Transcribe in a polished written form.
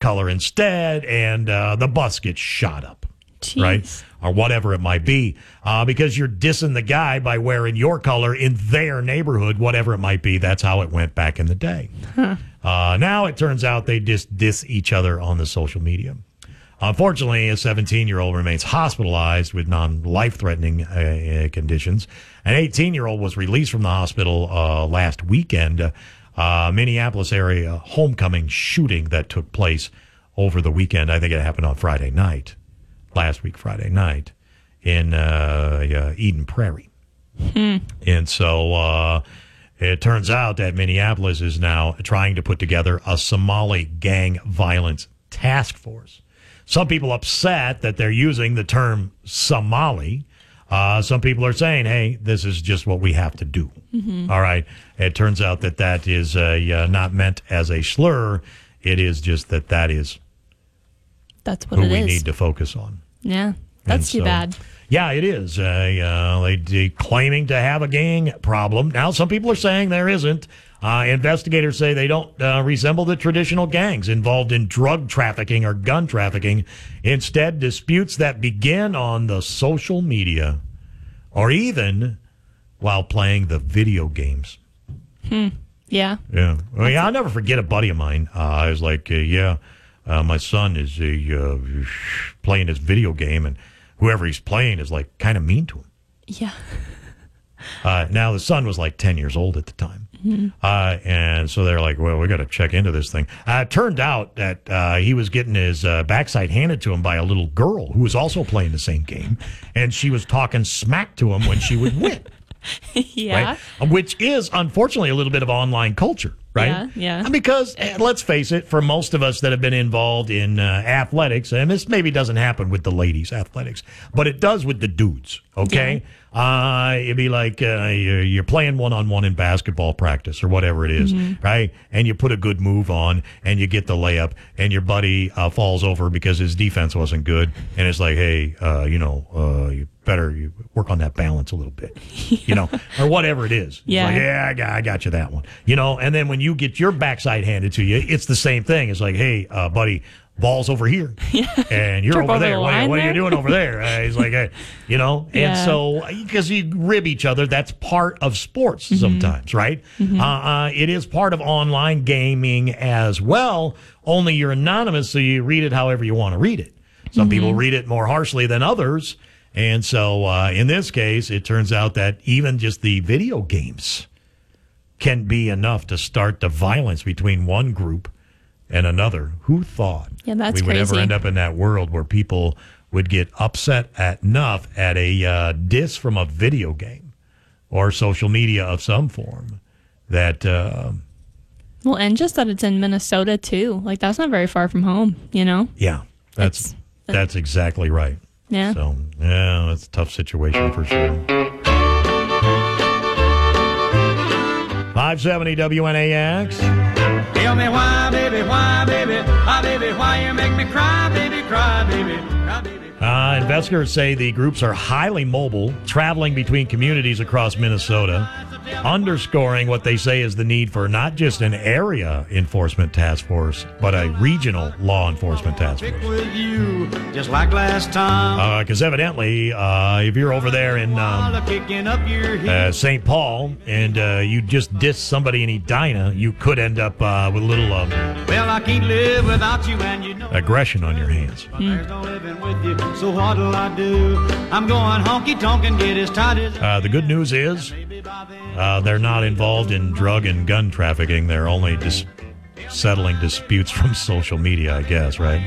color instead, and the bus gets shot up. Jeez. Right? Or whatever it might be, because you're dissing the guy by wearing your color in their neighborhood, whatever it might be. That's how it went back in the day. Now it turns out they just diss each other on the social media. Unfortunately, a 17-year-old remains hospitalized with non-life-threatening conditions. An 18-year-old was released from the hospital last weekend. Minneapolis area homecoming shooting that took place over the weekend. I think it happened on Friday night. Last week, Friday night, in Eden Prairie. And so it turns out that Minneapolis is now trying to put together a Somali gang violence task force. Some people upset that they're using the term Somali. Some people are saying, hey, this is just what we have to do. All right. It turns out that is not meant as a slur. It is just that is That's what who it we is. need to focus on. Yeah, that's too bad. Yeah, it is. They claiming to have a gang problem. Now, some people are saying there isn't. Investigators say they don't resemble the traditional gangs involved in drug trafficking or gun trafficking. Instead, disputes that begin on the social media or even while playing the video games. Yeah. Yeah. Well, I'll never forget a buddy of mine. I was like, my son is playing his video game, and whoever he's playing is like kind of mean to him. Yeah. Now the son was like 10 years old at the time. And so they're like, well, we got to check into this thing. It turned out that he was getting his backside handed to him by a little girl who was also playing the same game, and she was talking smack to him when she would win. Yeah. Right? Which is, unfortunately, a little bit of online culture, right? Yeah. Because, let's face it, for most of us that have been involved in athletics, and this maybe doesn't happen with the ladies' athletics, but it does with the dudes, okay? It'd be like you're playing one-on-one in basketball practice or whatever it is, right? And you put a good move on, and you get the layup, and your buddy falls over because his defense wasn't good, and it's like, hey, you better work on that balance a little bit, or whatever it is. Yeah. It's like, I got you that one. And then when you get your backside handed to you, it's the same thing. It's like, hey, buddy, ball's over here, and you're over there. What are you doing over there? He's like, hey, and so because you rib each other, that's part of sports sometimes, right? It is part of online gaming as well, only you're anonymous, so you read it however you want to read it. Some people read it more harshly than others. And so in this case, it turns out that even just the video games can be enough to start the violence between one group and another. Who thought we would crazy. Ever end up in that world where people would get upset enough at a diss from a video game or social media of some form that... well, and just that it's in Minnesota, too. Like, that's not very far from home, Yeah, that's exactly right. Yeah. So, that's a tough situation for sure. 570 WNAX. Tell me why, baby, why you make me cry, baby, cry, baby, cry, baby. Investigators say the groups are highly mobile, traveling between communities across Minnesota, underscoring what they say is the need for not just an area enforcement task force, but a regional law enforcement task force. With you, just like last time. Because evidently, if you're over there in St. Paul and you just diss somebody in Edina, you could end up with a little well, I can't live without you, and aggression on your hands. So what'll I do? I'm going honky-tonk and get as tight as... The good news is they're not involved in drug and gun trafficking. They're only just settling disputes from social media, I guess, right?